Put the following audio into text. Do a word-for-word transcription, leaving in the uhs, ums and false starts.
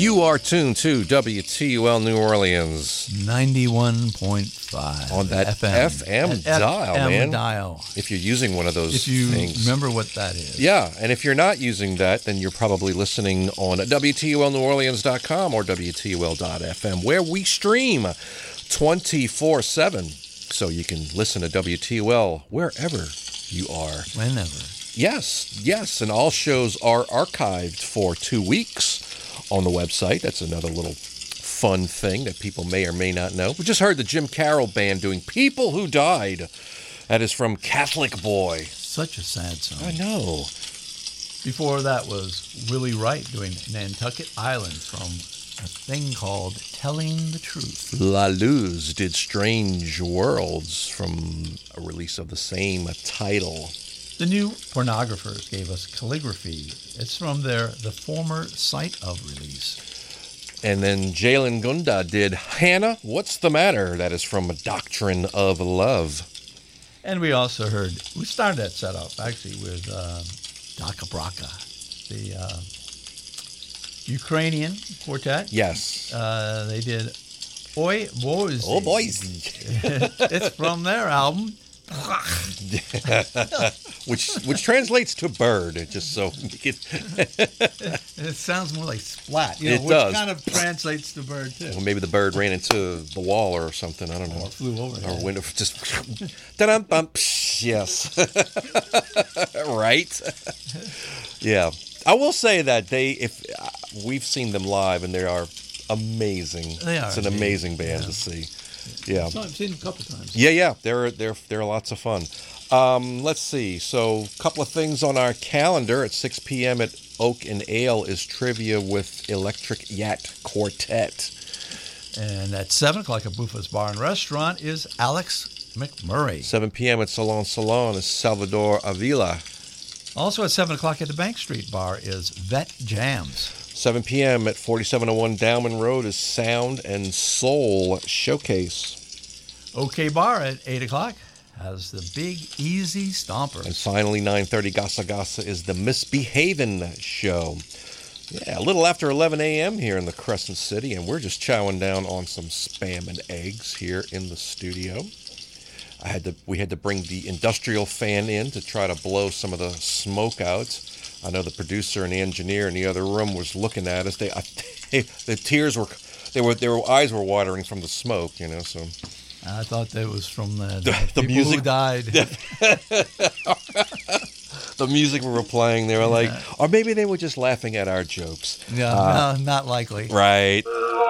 You are tuned to W T U L New Orleans ninety-one point five on that F M, F M That dial, F M man. dial. If you're using one of those If you things. remember what that is. Yeah, and if you're not using that, then you're probably listening on W T U L New Orleans dot com or W T U L dot F M, where we stream twenty-four seven. So you can listen to W T U L wherever you are. Whenever. Yes, yes, and all shows are archived for two weeks on the website. That's another little fun thing that people may or may not know. We just heard the Jim Carroll Band doing People Who Died. That is from Catholic Boy. Such a sad song. I know. Before that was Willie Wright doing Nantucket Island from a thing called Telling the Truth. La Luz did Strange Worlds from a release of the same title. The New Pornographers gave us Calligraphy. It's from their The Former Sight of release. And then Jalen Gunda did Hannah, What's the Matter? That is from A Doctrine of Love. And we also heard, we started that setup actually with uh, Daka Braka, the uh, Ukrainian quartet. Yes. Uh, they did Oi Boys. Oh, boys. It's from their album. which which translates to bird, just so it, it sounds more like splat. You know, it which does. kind of translates to bird too. Well, maybe the bird ran into the wall or something. I don't know. Or flew over. Or window just da-dum bum. Yes. Right. Yeah. I will say that they if uh, we've seen them live and they are amazing. They are. It's an amazing band yeah. to see. Yeah. So I've seen them a couple times. Yeah, yeah, they're they're they're lots of fun. Um, let's see. So, a couple of things on our calendar at six p.m. at Oak and Ale is trivia with Electric Yacht Quartet. And at seven o'clock at Buffa's Bar and Restaurant is Alex McMurray. seven p.m. at Salon Salon is Salvador Avila. Also at seven o'clock at the Bank Street Bar is Vet Jams. seven p.m. at forty-seven oh one Dowman Road is Sound and Soul Showcase. OK Bar at eight o'clock has the Big Easy Stompers. And finally, nine thirty Gasa Gasa is the Misbehavin' Show. Yeah, a little after eleven a.m. here in the Crescent City, and we're just chowing down on some Spam and eggs here in the studio. I had to, we had to bring the industrial fan in to try to blow some of the smoke out. I know the producer and the engineer in the other room was looking at us. They, I, they the tears were, they were, their eyes were watering from the smoke, you know. So I thought that was from the, the, the, the people music who died. The music we were playing, they were like, Yeah. or maybe they were just laughing at our jokes. No, Uh, no, not likely. Right.